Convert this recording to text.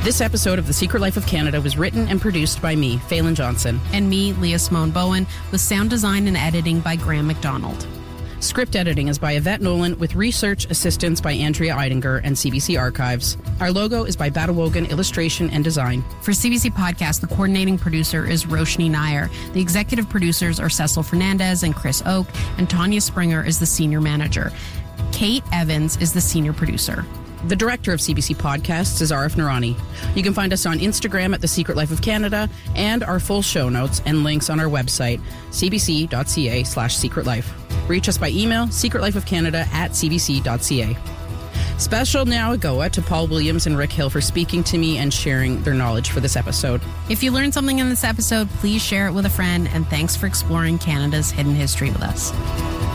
This episode of The Secret Life of Canada was written and produced by me, Phelan Johnson. And me, Leah Simone Bowen, with sound design and editing by Graham McDonald. Script editing is by Yvette Nolan, with research assistance by Andrea Eidinger and CBC Archives. Our logo is by Batawogan Illustration and Design. For CBC Podcast, the coordinating producer is Roshni Nair. The executive producers are Cecil Fernandez and Chris Oak, and Tanya Springer is the senior manager. Kate Evans is the senior producer. The director of CBC Podcasts is Arif Noorani. You can find us on Instagram at The Secret Life of Canada, and our full show notes and links on our website, cbc.ca/secretlife. Reach us by email, secretlifeofcanada@cbc.ca. Special now goa to Paul Williams and Rick Hill for speaking to me and sharing their knowledge for this episode. If you learned something in this episode, please share it with a friend, and thanks for exploring Canada's hidden history with us.